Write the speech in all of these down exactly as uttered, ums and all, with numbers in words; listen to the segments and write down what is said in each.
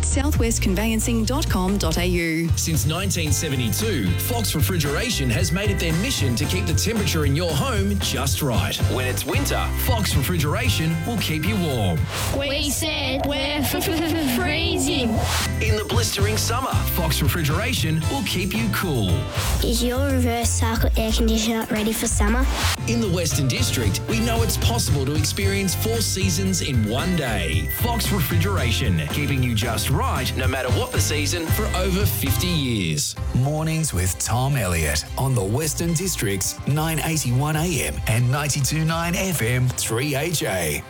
at southwest conveyancing dot com dot a u. Since nineteen seventy-two, Fox Refrigeration has made it their mission to keep the temperature in your home just right. When it's winter, Fox Refrigeration will keep you warm. We said we're f- f- freezing. In the blistering summer, Fox Refrigeration will keep you cool. Is your reverse cycle air conditioner ready for summer? In the Western District, we know it's possible to experience four seasons in one day. Fox Refrigeration, keeping you just right no matter what the season for over fifty years. Mornings with Tom Elliott on the Western District's nine eighty-one A M and ninety-two point nine F M three H A.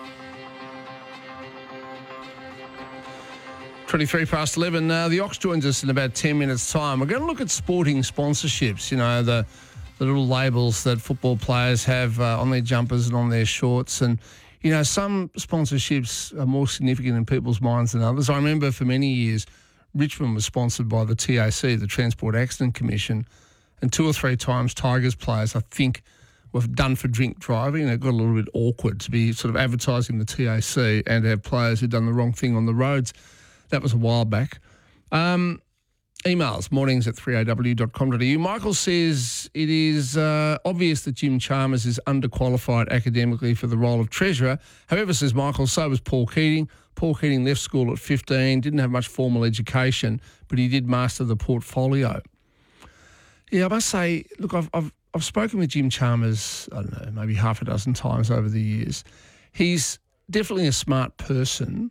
twenty-three past eleven. Uh, the Ox joins us in about ten minutes' time. We're going to look at sporting sponsorships, you know, the, the little labels that football players have uh, on their jumpers and on their shorts. And, you know, some sponsorships are more significant in people's minds than others. I remember for many years, Richmond was sponsored by the T A C, the Transport Accident Commission, and two or three times Tigers players, I think, were done for drink driving, and it got a little bit awkward to be sort of advertising the T A C and to have players who'd done the wrong thing on the roads. That was a while back. Um, emails, mornings at three a w dot com dot a u. Michael says it is uh, obvious that Jim Chalmers is underqualified academically for the role of treasurer. However, says Michael, so was Paul Keating. Paul Keating left school at fifteen, didn't have much formal education, but he did master the portfolio. Yeah, I must say, look, I've, I've, I've spoken with Jim Chalmers, I don't know, maybe half a dozen times over the years. He's definitely a smart person.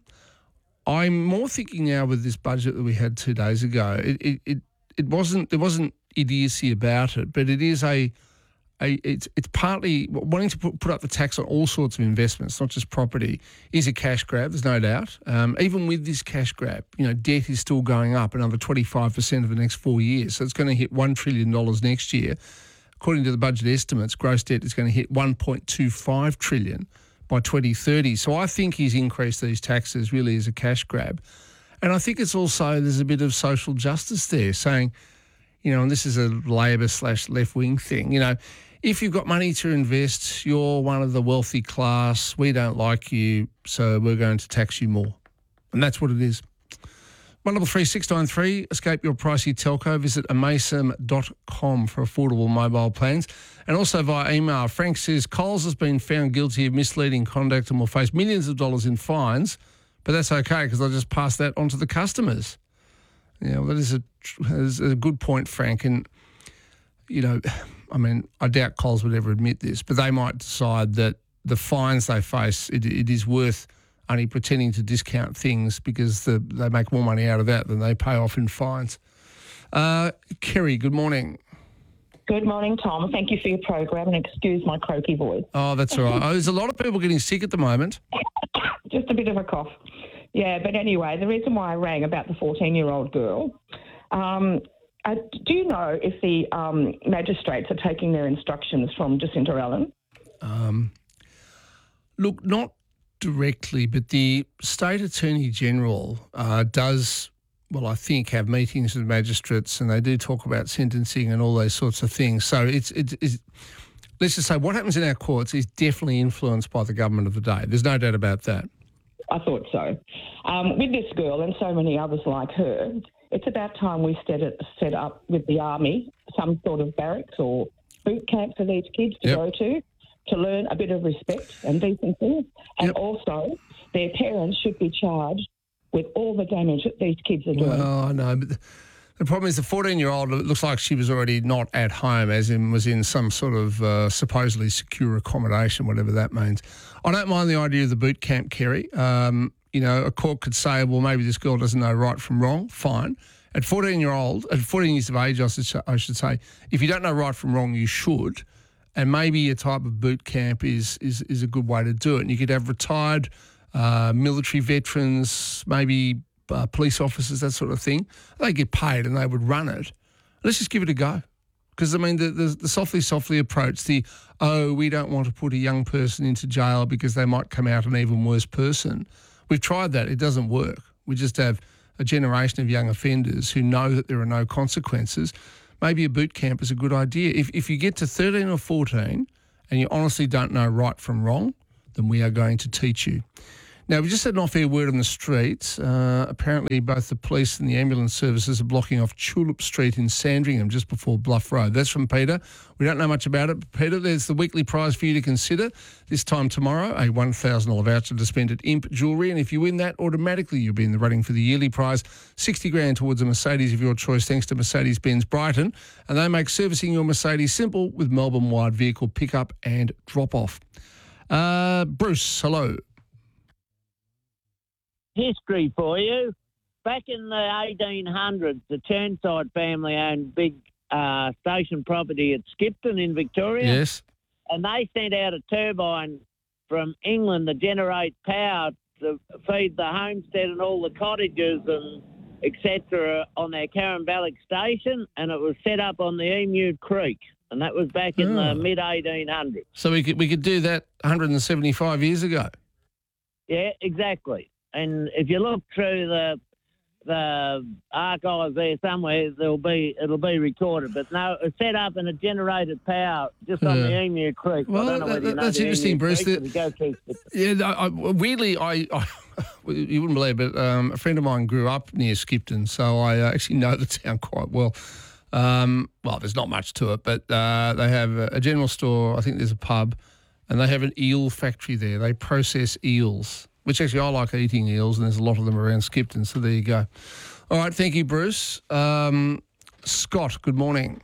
I'm more thinking now with this budget that we had two days ago. It it it, it wasn't there wasn't idiocy about it, but it is a a it's it's partly wanting to put, put up the tax on all sorts of investments, not just property, is a cash grab. There's no doubt. Um, even with this cash grab, you know, debt is still going up another twenty-five percent over the next four years. So it's going to hit one trillion dollars next year. According to the budget estimates, gross debt is going to hit one point two five trillion dollars by twenty thirty. So I think he's increased these taxes really as a cash grab. And I think it's also, there's a bit of social justice there, saying, you know, and this is a Labor slash left-wing thing, you know, if you've got money to invest, you're one of the wealthy class, we don't like you, so we're going to tax you more. And that's what it is. one double three six nine three, escape your pricey telco. Visit amasem dot com for affordable mobile plans. And also via email, Frank says Coles has been found guilty of misleading conduct and will face millions of dollars in fines, but that's okay because they'll just pass that on to the customers. Yeah, well, that is a, is a good point, Frank. And, you know, I mean, I doubt Coles would ever admit this, but they might decide that the fines they face, it, it is worth only pretending to discount things because the, they make more money out of that than they pay off in fines. Uh, Kerry, good morning. Good morning, Tom. Thank you for your program and excuse my croaky voice. Oh, that's all right. Oh, there's a lot of people getting sick at the moment. Just a bit of a cough. Yeah, but anyway, the reason why I rang about the fourteen-year-old girl, um, I, do you know if the um, magistrates are taking their instructions from Jacinta Allen? Um, look, not directly, but the State Attorney General uh, does, well, I think, have meetings with magistrates, and they do talk about sentencing and all those sorts of things. So it's, it's, it's let's just say what happens in our courts is definitely influenced by the government of the day. There's no doubt about that. I thought so. Um, with this girl and so many others like her, it's about time we set, it, set up with the Army some sort of barracks or boot camp for these kids to yep. go to, to learn a bit of respect and decency. And yep. also, their parents should be charged with all the damage that these kids are doing. Well, I know, but the, the problem is the fourteen-year-old, it looks like she was already not at home, as in was in some sort of uh, supposedly secure accommodation, whatever that means. I don't mind the idea of the boot camp, Kerry. Um, you know, a court could say, well, maybe this girl doesn't know right from wrong. Fine. At fourteen-year-old, at fourteen years of age, I should, I should say, if you don't know right from wrong, you should. And maybe a type of boot camp is is is a good way to do it. And you could have retired uh, military veterans, maybe uh, police officers, that sort of thing. They get paid and they would run it. Let's just give it a go. Because, I mean, the, the, the softly, softly approach, the, oh, we don't want to put a young person into jail because they might come out an even worse person. We've tried that. It doesn't work. We just have a generation of young offenders who know that there are no consequences. Maybe a boot camp is a good idea. If if you get to thirteen or fourteen and you honestly don't know right from wrong, then we are going to teach you. Now, we just had an off-air word on the street. Uh, apparently, both the police and the ambulance services are blocking off Tulip Street in Sandringham just before Bluff Road. That's from Peter. We don't know much about it. But Peter, there's the weekly prize for you to consider. This time tomorrow, a one thousand dollars voucher to spend at Imp Jewellery. And if you win that, automatically you'll be in the running for the yearly prize, sixty grand towards a Mercedes of your choice, thanks to Mercedes-Benz Brighton. And they make servicing your Mercedes simple with Melbourne-wide vehicle pickup and drop-off. Uh, Bruce, hello. History for you. Back in the eighteen hundreds, the Churnside family owned big uh, station property at Skipton in Victoria. Yes. And they sent out a turbine from England to generate power to feed the homestead and all the cottages and et cetera on their Caramballic station, and it was set up on the Emu Creek, and that was back in Oh. the mid eighteen hundreds. So we could we could do that one hundred seventy-five years ago. Yeah, exactly. And if you look through the the archives there somewhere, there'll be it'll be recorded. But no, it's set up and it generated power just on Yeah. the Emu Creek. Well, I don't know that- whether you know that's the interesting, Emu Bruce. Creek, The- but it goes through- Yeah, no, I, weirdly, I, I you wouldn't believe it. Um, a friend of mine grew up near Skipton, so I uh, actually know the town quite well. Um, well, there's not much to it, but uh, they have a, a general store. I think there's a pub, and they have an eel factory there. They process eels, which actually I like eating eels, and there's a lot of them around Skipton. So there you go. All right, thank you, Bruce. Um, Scott, good morning.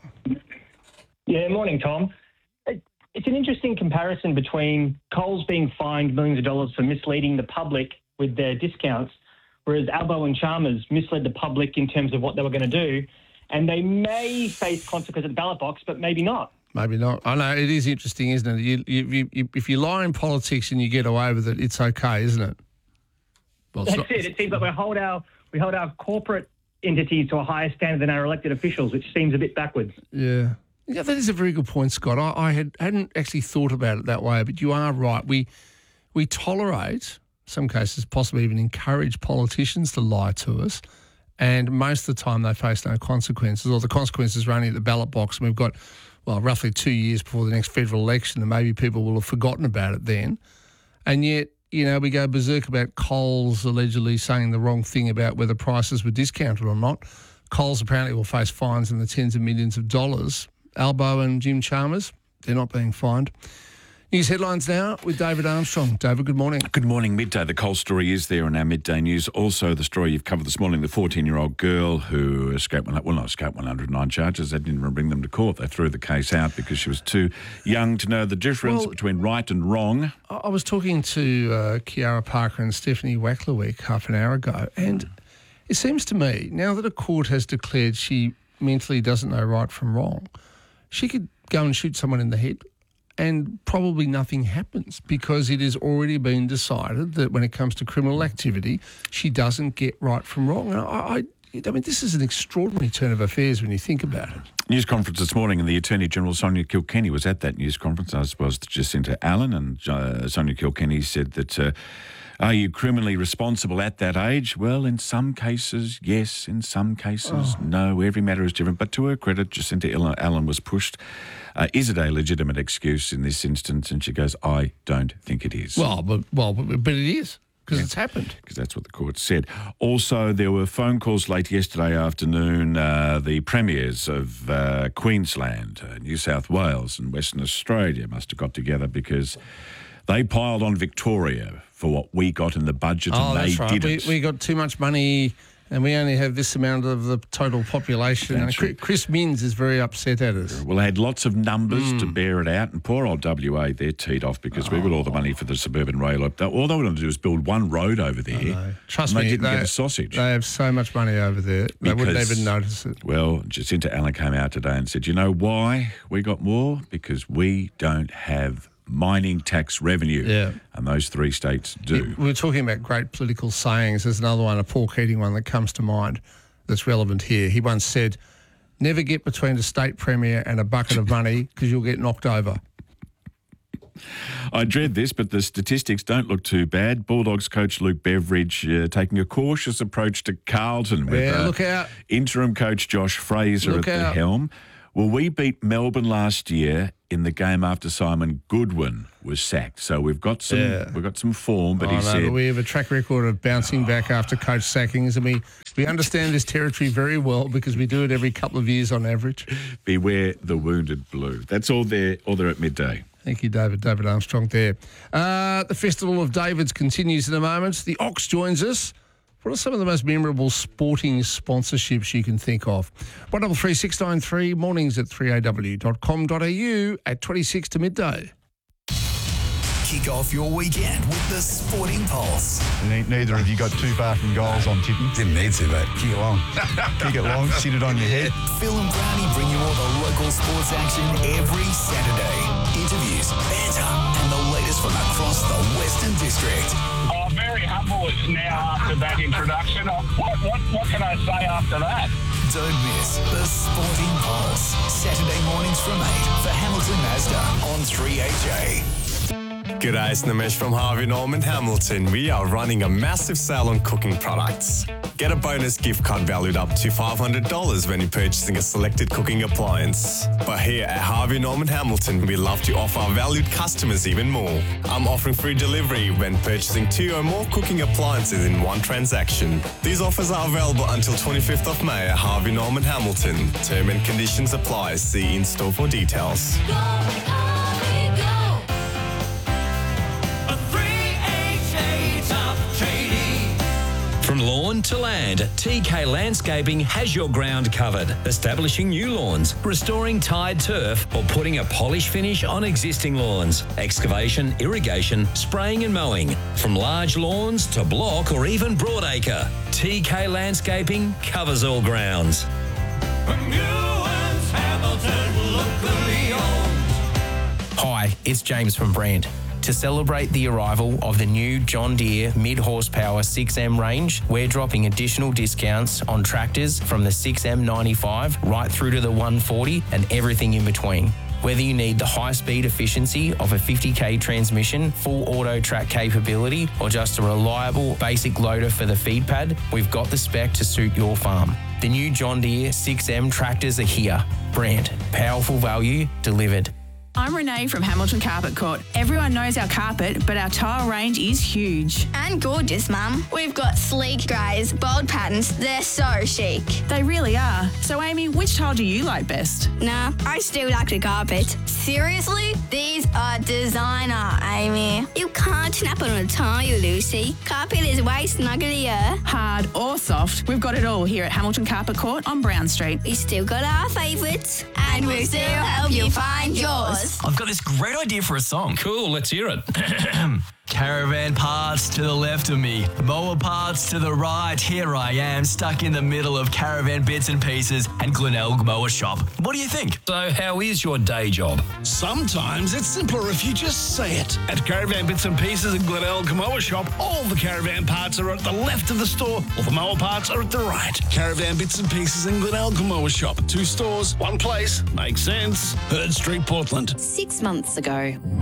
Yeah, morning, Tom. It- It's an interesting comparison between Coles being fined millions of dollars for misleading the public with their discounts, whereas Albo and Chalmers misled the public in terms of what they were going to do, and they may face consequences at the ballot box, but maybe not. Maybe not. I know it is interesting, isn't it? You, you, you, if you lie in politics and you get away with it, it's okay, isn't it? Well, it's That's not- it. It seems like we hold our we hold our corporate entities to a higher standard than our elected officials, which seems a bit backwards. Yeah. Yeah, that is a very good point, Scott. I, I had, hadn't actually thought about it that way, but you are right. We we tolerate, some cases possibly even encourage politicians to lie to us, and most of the time they face no consequences, or the consequences are only at the ballot box, and we've got, well, roughly two years before the next federal election, and maybe people will have forgotten about it then. And yet, you know, we go berserk about Coles allegedly saying the wrong thing about whether prices were discounted or not. Coles apparently will face fines in the tens of millions of dollars. Albo and Jim Chalmers, they're not being fined. News headlines now with David Armstrong. David, good morning. Good morning. Midday. The Coles story is there in our midday news. Also, the story you've covered this morning, the fourteen-year-old girl who escaped, well, not escaped one hundred nine charges. They didn't even bring them to court. They threw the case out because she was too young to know the difference Well, between right and wrong. I I was talking to uh, Kiara Parker and Stephanie Wacklerwick half an hour ago, and it seems to me, now that a court has declared she mentally doesn't know right from wrong, she could go and shoot someone in the head and probably nothing happens because it has already been decided that when it comes to criminal activity, she doesn't get right from wrong. And I, I, I mean, this is an extraordinary turn of affairs when you think about it. News conference this morning, and the Attorney General, Sonia Kilkenny, was at that news conference, as was Jacinta Allen, and uh, Sonia Kilkenny said that, uh, are you criminally responsible at that age? Well, in some cases, yes. In some cases, Oh. no. Every matter is different. But to her credit, Jacinta Allen was pushed. Uh, is it a legitimate excuse in this instance? And she goes, I don't think it is. Well, but, well, but, but it is because it's happened. Because that's what the court said. Also, there were phone calls late yesterday afternoon. Uh, the premiers of uh, Queensland, uh, New South Wales and Western Australia must have got together because they piled on Victoria for what we got in the budget Oh, and they that's right. We, didn't. we got too much money and we only have this amount of the total population. That's And Chris- right. Chris Minns is very upset at us. Well, they had lots of numbers Mm. to bear it out, and poor old W A, they're teed off because we got all the money for the suburban rail. All they wanted to do was build one road over there. Trust and me, they didn't get a sausage. They have so much money over there, they wouldn't Because- even notice it. Well, Jacinta Allen came out today and said, you know why we got more? Because we don't have mining tax revenue. Yeah. And those three states do. We were talking about great political sayings. There's another one, a Paul Keating one that comes to mind that's relevant here. He once said, never get between a state premier and a bucket of money because you'll get knocked over. I dread this, but the statistics don't look too bad. Bulldogs coach Luke Beveridge uh, taking a cautious approach to Carlton with Yeah, uh, look out. interim coach Josh Fraser Look at out. the helm. Well, we beat Melbourne last year in the game after Simon Goodwin was sacked. So we've got some Yeah. we've got some form, but I he know, said but we have a track record of bouncing back after coach sackings, and we, we understand this territory very well because we do it every couple of years on average. beware the wounded blue. That's all there all there at midday. Thank you, David. David Armstrong there. Uh, the Festival of Davids continues in a moment. The Ox joins us. What are some of the most memorable sporting sponsorships you can think of? one double three six nine three, mornings at three a w dot com dot a u at twenty-six to midday. Kick off your weekend with the Sporting Pulse. Ne- Neither of you got too far from goals on tipping. Didn't need to, but Kick it long. Kick it long, sit it on your head. Phil and Brownie bring you all the local sports action every Saturday. Interviews, banter, and the latest from across the Western District. Oh, very humble now after that introduction. Oh, what, what, what can I say after that? Don't miss the Sporting Pulse. Saturday mornings from eight for Hamilton Mazda on three H A. G'day, it's Nimesh from Harvey Norman Hamilton. We are running a massive sale on cooking products. Get a bonus gift card valued up to five hundred dollars when you're purchasing a selected cooking appliance. But here at Harvey Norman Hamilton, we love to offer our valued customers even more. I'm offering free delivery when purchasing two or more cooking appliances in one transaction. These offers are available until twenty-fifth of May at Harvey Norman Hamilton. Term and conditions apply. See in-store for details. From lawn to land, T K Landscaping has your ground covered. Establishing new lawns, restoring tied turf, or putting a polish finish on existing lawns. Excavation, irrigation, spraying and mowing. From large lawns to block or even broadacre, T K Landscaping covers all grounds. Hi, it's James from Brand. To celebrate the arrival of the new John Deere mid-horsepower six M range, we're dropping additional discounts on tractors from the six M ninety-five right through to the one forty and everything in between. Whether you need the high-speed efficiency of a fifty k transmission, full auto track capability, or just a reliable basic loader for the feed pad, we've got the spec to suit your farm. The new John Deere six M tractors are here. Brand, powerful value delivered. I'm Renee from Hamilton Carpet Court. Everyone knows our carpet, but our tile range is huge. And gorgeous, Mum. We've got sleek greys, bold patterns. They're so chic. They really are. So, Amy, which tile do you like best? Nah, I still like the carpet. Seriously? These are designer, Amy. You can't snap on a tile, Lucy. Carpet is way snugglier. Hard or soft, we've got it all here at Hamilton Carpet Court on Brown Street. We still got our favourites. And we'll still help you find yours. I've got this great idea for a song. Cool, let's hear it. Caravan parts to the left of me, mower parts to the right. Here I am, stuck in the middle of Caravan Bits and Pieces and Glenelg Mower Shop. What do you think? So how is your day job? Sometimes it's simpler if you just say it. At Caravan Bits and Pieces and Glenelg Mower Shop, all the caravan parts are at the left of the store, all the mower parts are at the right. Caravan Bits and Pieces and Glenelg Mower Shop. Two stores, one place. Makes sense. Herd Street, Portland. Six months ago,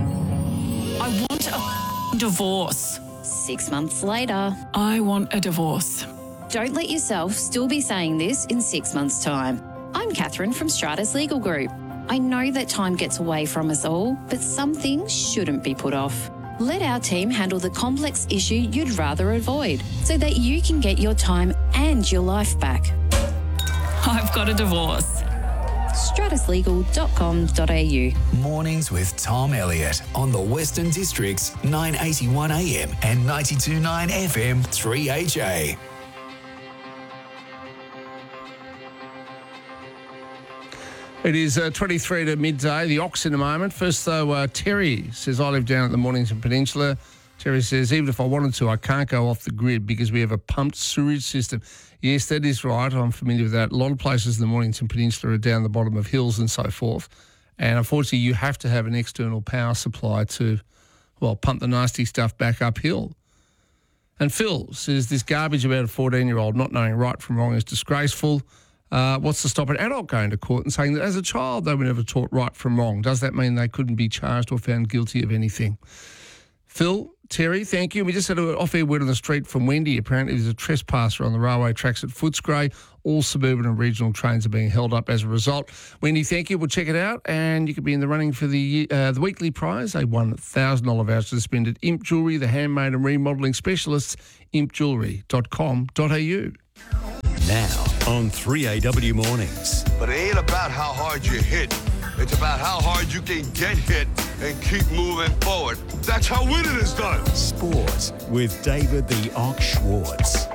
I want a divorce. Six months later, I want a divorce. Don't let yourself still be saying this in six months' time. I'm Catherine from Stratus Legal Group. I know that time gets away from us all, but some things shouldn't be put off. Let our team handle the complex issue you'd rather avoid so that you can get your time and your life back. I've got a divorce. stratus legal dot com dot a u. Mornings with Tom Elliott on the Western District's nine eighty-one A M and ninety-two point nine F M three H A. It is uh, twenty-three to midday, the Ox in a moment. First, though, uh, Terry says, I live down at the Mornington Peninsula. Terry says, even if I wanted to, I can't go off the grid because we have a pumped sewage system. Yes, that is right. I'm familiar with that. A lot of places in the Mornington Peninsula are down the bottom of hills and so forth. And unfortunately, you have to have an external power supply to, well, pump the nasty stuff back uphill. And Phil says, this garbage about a fourteen-year-old not knowing right from wrong is disgraceful. Uh, what's to stop an adult going to court and saying that as a child they were never taught right from wrong? Does that mean they couldn't be charged or found guilty of anything? Phil, Terry, thank you. We just had an off-air word on the street from Wendy. Apparently there's a trespasser on the railway tracks at Footscray. All suburban and regional trains are being held up as a result. Wendy, thank you. We'll check it out, and you could be in the running for the uh, the weekly prize, a one thousand dollars voucher to spend at Imp Jewellery, the handmade and remodelling specialists, imp jewellery dot com dot a u. Now on three A W Mornings. But it ain't about how hard you hit. It's about how hard you can get hit and keep moving forward. That's how winning is done. Sports with David the Ox Schwartz.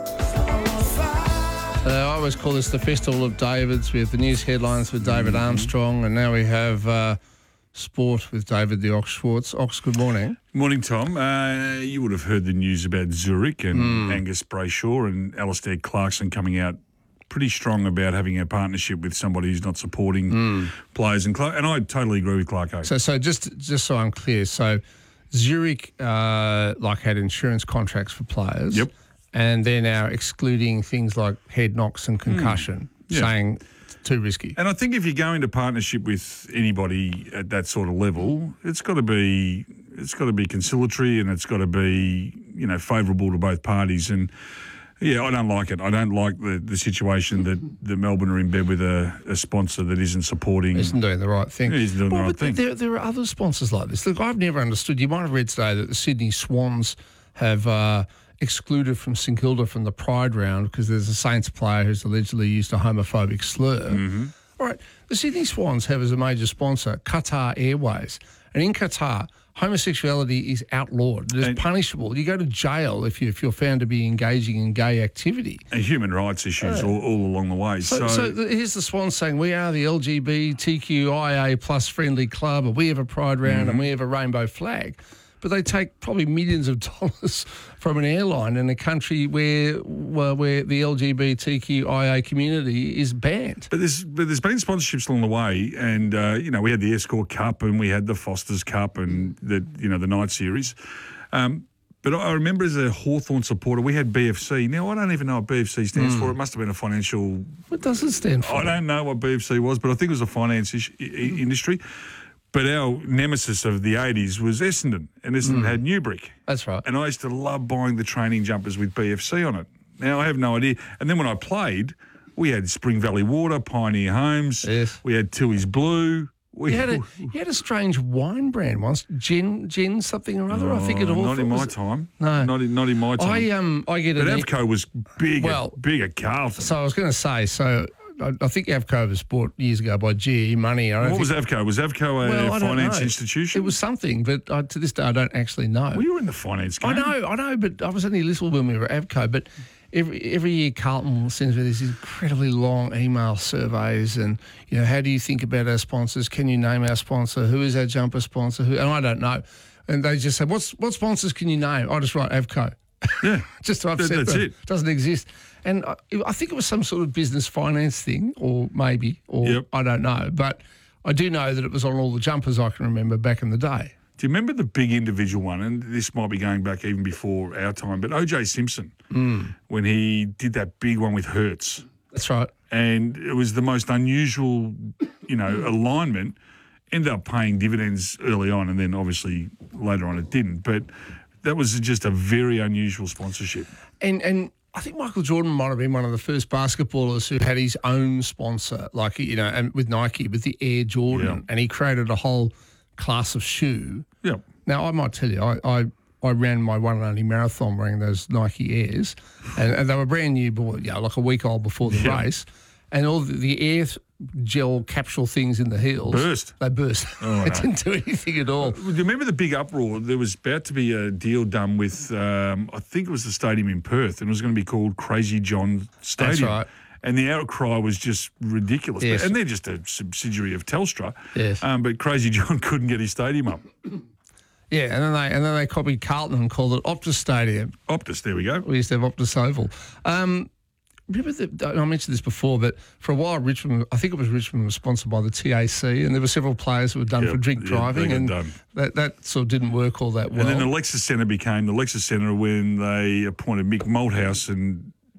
Uh, I always call this the Festival of Davids. We have the news headlines with David mm-hmm. Armstrong, and now we have uh, sport with David the Ox Schwartz. Ox, good morning. Morning, Tom. Uh, you would have heard the news about Zurich and Mm. Angus Brayshaw and Alistair Clarkson coming out pretty strong about having a partnership with somebody who's not supporting Mm. players. And Clark, and I totally agree with Clarko. So, so just just so I'm clear, so Zurich uh, like had insurance contracts for players. Yep. And they're now excluding things like head knocks and concussion, Yeah. saying it's too risky. And I think if you go into partnership with anybody at that sort of level, it's got to be it's got to be conciliatory and it's got to be, you know, favourable to both parties. And yeah, I don't like it. I don't like the, the situation that, that Melbourne are in bed with a, a sponsor that isn't supporting. Isn't doing the right thing. Yeah, isn't doing well, the right but thing. There, there are other sponsors like this. Look, I've never understood. You might have read today that the Sydney Swans have uh, excluded from St Kilda from the Pride round because there's a Saints player who's allegedly used a homophobic slur. Mm-hmm. All right, the Sydney Swans have as a major sponsor Qatar Airways. And in Qatar, homosexuality is outlawed. It is And- punishable. You go to jail if, you, if you're found to be engaging in gay activity. And human rights issues Yeah. all, all along the way. So, So, so the, here's the Swans saying, we are the L G B T Q I A plus friendly club, and we have a pride round, Mm-hmm. and we have a rainbow flag. But they take probably millions of dollars from an airline in a country where well, where the L G B T Q I A community is banned. But there's but there's been sponsorships along the way, and uh, you know we had the Escort Cup and we had the Foster's Cup and the you know the Night Series. Um, but I remember as a Hawthorn supporter, we had B F C. Now I don't even know what B F C stands Mm. for. It must have been a financial. What does it stand for? I don't know what B F C was, but I think it was a finance ish, i- i- industry. But our nemesis of the eighties was Essendon, and Essendon Mm. had Newbrick. That's right. And I used to love buying the training jumpers with B F C on it. Now, I have no idea. And then when I played, we had Spring Valley Water, Pioneer Homes. Yes. We had Tooheys Blue. We You had a you had a strange wine brand once, gin gin something or other. I think it Oh, all Not in my was it- time. No. Not in, not in my time. I um I get but an e- Avco was big, Well, at, big at Carlton. So I was going to say, so I, I think Avco was bought years ago by G E Money. I don't What was think, Avco? Was Avco a Well, I don't finance know. institution? It was something, but I, to this day I don't actually know. Well, you were in the finance game. I know, I know, but I was only little when we were at Avco. But every every year Carlton sends me these incredibly long email surveys, and you know, how do you think about our sponsors? Can you name our sponsor? Who is our jumper sponsor? Who? And I don't know. And they just say, "What's what sponsors can you name?" I just write Avco. Yeah, just to upset that's them. it. Doesn't exist. And I, I think it was some sort of business finance thing, or maybe, or Yep. I don't know. But I do know that it was on all the jumpers I can remember back in the day. Do you remember the big individual one? And this might be going back even before our time, but O J Simpson, Mm. when he did that big one with Hertz. That's right. And it was the most unusual, you know, alignment. Ended up paying dividends early on, and then obviously later on it didn't. But that was just a very unusual sponsorship. And and I think Michael Jordan might have been one of the first basketballers who had his own sponsor, like, you know, and with Nike, with the Air Jordan, Yeah. and he created a whole class of shoe. Yeah. Now, I might tell you, I, I, I ran my one and only marathon wearing those Nike Airs, and, and they were brand new, but, you know, like a week old before the Yeah. race, and all the, the air gel capsule things in the heels Burst. They burst. Oh, It no. didn't do anything at all. Do you remember the big uproar? There was about to be a deal done with, um, I think it was the stadium in Perth, and it was going to be called Crazy John Stadium. That's right. And the outcry was just ridiculous. Yes. And they're just a subsidiary of Telstra. Yes. Um, but Crazy John couldn't get his stadium up. Yeah, and then they and then they copied Carlton and called it Optus Stadium. Optus, there we go. We used to have Optus Oval. Um, remember, the, I mentioned this before, but for a while, Richmond, I think it was Richmond, was sponsored by the T A C, and there were several players who were done Yep, for drink yeah, driving, they got and done. that that sort of didn't work all that well. And then the Lexus Centre became the Lexus Centre when they appointed Mick Malthouse, and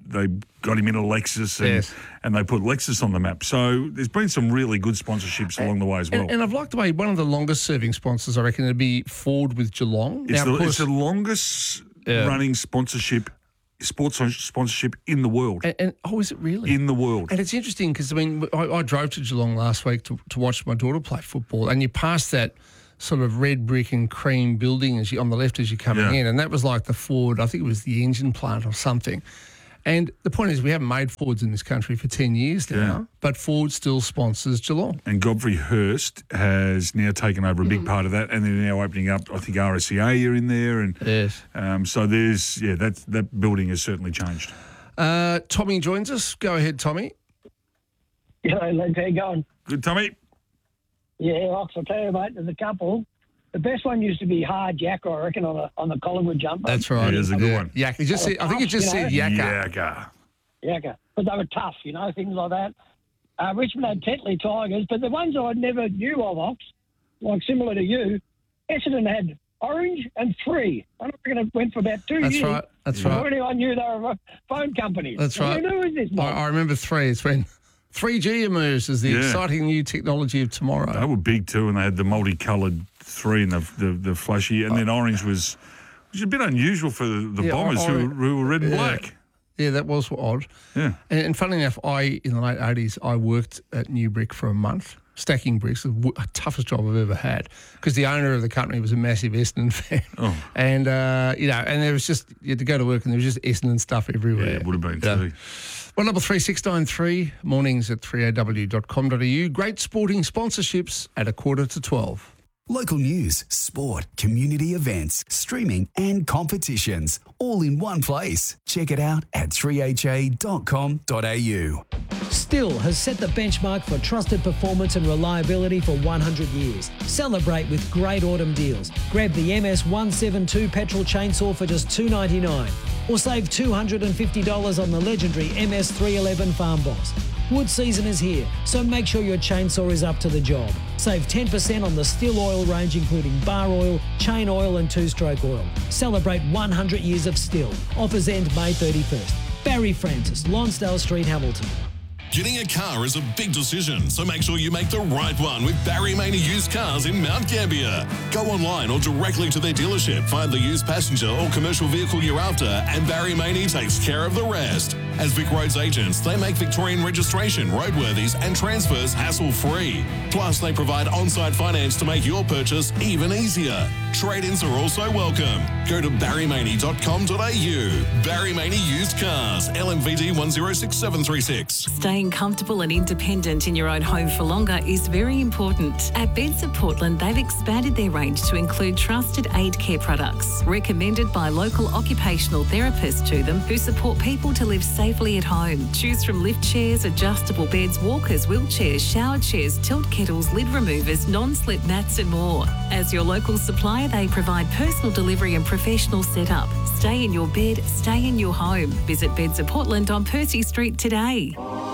they got him in a Lexus and, Yes. and they put Lexus on the map. So there's been some really good sponsorships along the way as well. And, and I've liked the way one of the longest serving sponsors, I reckon, it'd be Ford with Geelong. it's, Now, the, of course, it's the longest Yeah. running sponsorship, sports sponsorship in the world. and, and oh, is it really? In the world. And it's interesting because, I mean, I, I drove to Geelong last week to, to watch my daughter play football, and you pass that sort of red brick and cream building as you, on the left as you're coming Yeah. in, and that was like the Ford, I think it was the engine plant or something. And the point is we haven't made Fords in this country for ten years now, Yeah. but Ford still sponsors Geelong. And Godfrey Hirst has now taken over a big part of that, and they're now opening up. I think R S C A are in there, and yes. um, so there's yeah that that building has certainly changed. Uh, Tommy joins us. Go ahead, Tommy. Hello, lads. How you going? Good, Tommy. Yeah, Ox, I'll tell you, mate, there's a couple. The best one used to be Hard Yakka, I reckon, on a on the Collingwood jumper. That's right. It is a good one. Yak. You just said, I think you just said Yakka. Yakka. Yakka. But they were tough, you know, things like that. Uh, Richmond had Tetley Tigers, but the ones I never knew of, Ox, like similar to you, Essendon had Orange and Three. I reckon it went for about two That's years. right. That's Before right. anyone knew they were a phone company. That's I right. mean, who is this, I, mate? I remember three. It's when three G emerged as the Yeah. exciting new technology of tomorrow. They were big too, and they had the multicoloured three and the the, the flashy, and then orange was which is a bit unusual for the, the Yeah, Bombers I- who, who were red and yeah. black. Yeah, that was odd. Yeah. And, and funnily enough, I, in the late eighties, I worked at New Brick for a month, stacking bricks, the w- toughest job I've ever had, because the owner of the company was a massive Essendon fan. Oh. And, uh, you know, and there was just, you had to go to work and there was just Essendon stuff everywhere. Yeah, it would have been Yeah. too. One double three six nine three, mornings at three a w dot com dot a u. Great sporting sponsorships at a quarter to twelve. Local news, sport, community events, streaming and competitions, all in one place. Check it out at three h a dot com dot a u. Still has set the benchmark for trusted performance and reliability for one hundred years. Celebrate with great autumn deals. Grab the M S one seventy-two petrol chainsaw for just two ninety-nine, or save two hundred fifty dollars on the legendary M S three eleven Farm Boss. Wood season is here, so make sure your chainsaw is up to the job. Save ten percent on the Still oil range, including bar oil, chain oil and two-stroke oil. Celebrate one hundred years of Still. Offers end May thirty-first. Barry Francis, Lonsdale Street, Hamilton. Getting a car is a big decision, so make sure you make the right one with Barry Maney Used Cars in Mount Gambier. Go online or directly to their dealership, find the used passenger or commercial vehicle you're after, and Barry Maney takes care of the rest. As Vic Roads agents, they make Victorian registration, roadworthies and transfers hassle-free. Plus, they provide on-site finance to make your purchase even easier. Trade-ins are also welcome. Go to barry maney dot com dot a u. Barry Maney Used Cars, L M V D one zero six seven three six. Staying comfortable and independent in your own home for longer is very important. At Beds of Portland, they've expanded their range to include trusted aged care products, recommended by local occupational therapists to them who support people to live safely at home. Choose from lift chairs, adjustable beds, walkers, wheelchairs, shower chairs, tilt kettles, lid removers, non-slip mats and more. As your local supplier, they provide personal delivery and professional setup. Stay in your bed, stay in your home. Visit Beds of Portland on Percy Street today.